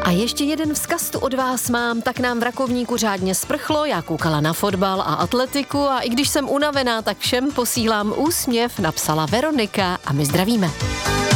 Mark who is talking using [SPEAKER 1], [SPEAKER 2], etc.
[SPEAKER 1] A ještě jeden vzkaz tu od vás mám, tak nám v Rakovníku řádně sprchlo, já koukala na fotbal a atletiku a i když jsem unavená, tak všem posílám úsměv, napsala Veronika a my zdravíme.